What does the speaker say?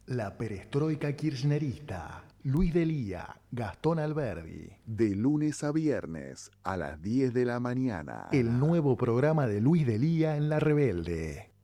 La perestroika kirchnerista. Luis Delía, Gastón Alberdi. De lunes a viernes a las 10 de la mañana. El nuevo programa de Luis Delía en La Rebelde.